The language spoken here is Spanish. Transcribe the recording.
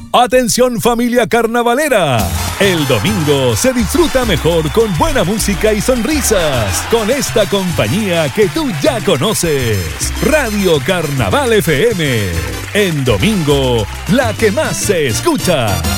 Atención familia carnavalera. El domingo se disfruta mejor con buena música y sonrisas con esta compañía que tú ya conoces. Radio Carnaval FM. En domingo, la que más se escucha.